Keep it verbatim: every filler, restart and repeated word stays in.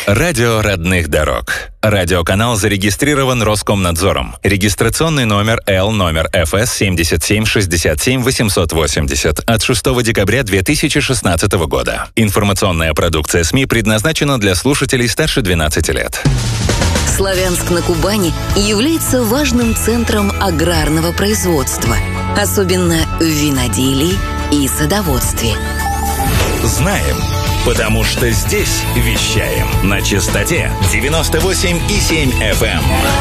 Радио родных дорог. Радиоканал зарегистрирован Роскомнадзором. Регистрационный номер Л номер эф эс семь семь шесть семь восемь восемь ноль от шестого декабря две тысячи шестнадцатого года. Информационная продукция СМИ предназначена для слушателей старше двенадцати лет. Славянск на Кубани является важным центром аграрного производства, особенно в виноделии и садоводстве. Знаем, потому что здесь вещаем на частоте девяносто восемь и семь эф эм.